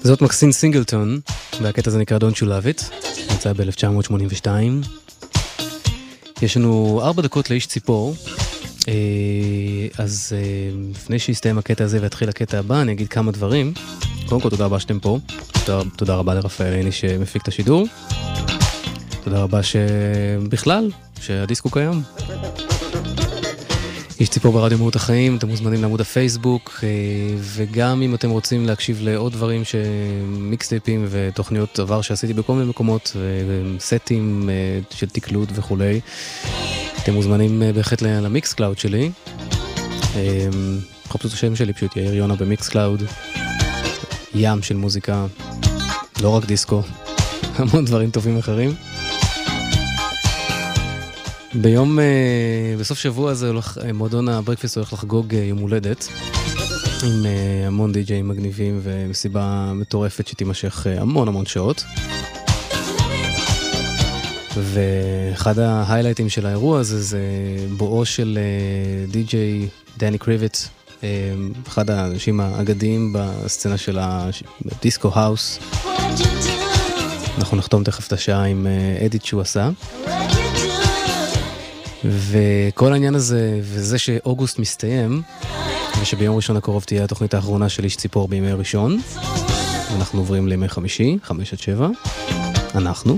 זאת מקסין סינגלטון, והקטע הזה נקרא Don't You Love It, נמצא ב-1982. יש לנו 4 דקות לאיש ציפור, אז לפני שיסתיים הקטע הזה והתחיל הקטע הבא, אני אגיד כמה דברים. קודם כל, תודה רבה שאתם פה, תודה רבה לרפאל עיני שמפיק את השידור, תודה רבה שבכלל, שהדיסקו קיים. איש ציפור ברדיו מהות החיים, אתם מוזמנים לעמוד הפייסבוק, וגם אם אתם רוצים להקשיב לעוד דברים מיקסטייפים ותוכניות עבר שעשיתי בכל מיני מקומות, סטים של תקלוד וכולי, אתם מוזמנים בהחלט למיקס קלאוד שלי. חפשו את השם שלי, פשוט יאיר יונה במיקס קלאוד, ים של מוזיקה, לא רק דיסקו, המון דברים טובים אחרים. בסוף שבוע הזה מועדון הברקפסט הולך לחגוג יום הולדת עם המון די-ג'יים מגניבים ומסיבה מטורפת שתימשך המון שעות, ואחד ההיילייטים של האירוע הזה זה בואו של די-ג'יי דני קריביץ, אחד האנשים האגדיים בסצנה של הדיסקו האוס. אנחנו נחתום תכף את השעה עם אדיט שהוא עשה, וכל העניין הזה, וזה שאוגוסט מסתיים, ושביום ראשון הקרוב תהיה התוכנית האחרונה של איש ציפור בימי ראשון, אנחנו עוברים לימי חמישי, 5 עד 7, אנחנו.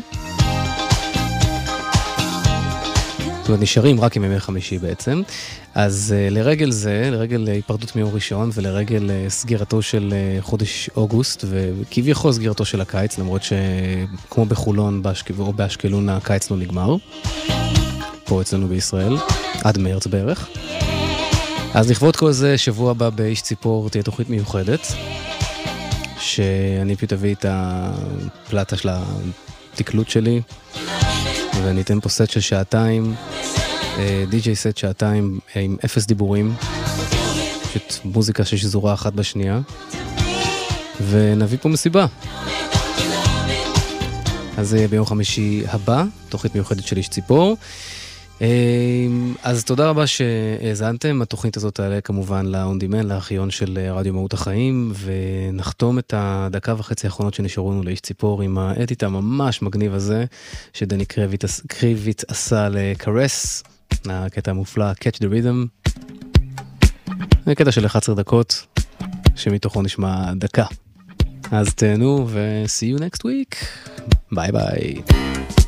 זאת אומרת, נשארים רק עם ימי חמישי בעצם. אז לרגל זה, לרגל היפרדות מיום ראשון, ולרגל סגירתו של חודש אוגוסט, וכביכול סגירתו של הקיץ, למרות שכמו בחולון או באשקלון הקיץ לא נגמר. פה אצלנו בישראל, עד מרץ בערך. אז לכבוד כל זה, שבוע הבא באיש ציפור תהיה תוכנית מיוחדת, שאני פשוט אביא את הפלטה של התקלוט שלי, ואני אתן פה סט של שעתיים, די-ג'יי סט שעתיים עם 0 דיבורים, פשוט מוזיקה ששזורה אחת בשנייה, ונביא פה מסיבה. אז זה יהיה ביום חמישי הבא, תוכנית מיוחדת של איש ציפור. אז תודה רבה שהאזנתם. התוכנית הזאת תעלה כמובן ל-on-demand, לארכיון של רדיו מהות החיים, ונחתום את הדקה וחצי האחרונות שנשארו לנו לאיש ציפור עם האדיט הממש מגניב הזה שדני קריביץ עשה לקרס, הקטע המופלא Catch the Rhythm, זה קטע של 11 דקות שמתוכו נשמע דקה. אז תהנו ו-see you next week. ביי ביי.